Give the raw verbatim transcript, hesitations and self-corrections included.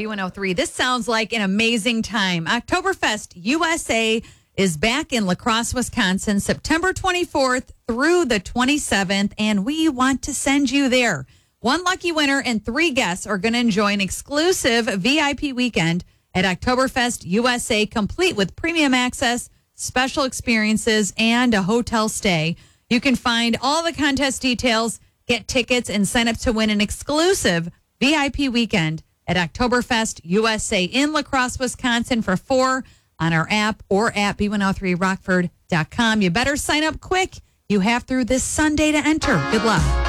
B one oh three. This sounds like an amazing time. Oktoberfest U S A is back in La Crosse, Wisconsin, September twenty-fourth through the twenty-seventh, and we want to send you there. One lucky winner and three guests are going to enjoy an exclusive V I P weekend at Oktoberfest U S A, complete with premium access, special experiences, and a hotel stay. You can find all the contest details, get tickets, and sign up to win an exclusive V I P weekend at Oktoberfest U S A in La Crosse, Wisconsin for four on our app or at B one oh three rockford dot com. You better sign up quick. You have through this Sunday to enter. Good luck.